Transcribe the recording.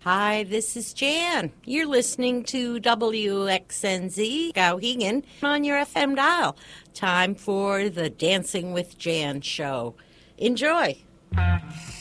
Hi, this is Jan. You're listening to WXNZ Gauhegan on your FM dial. Time for the Dancing with Jan show. Enjoy.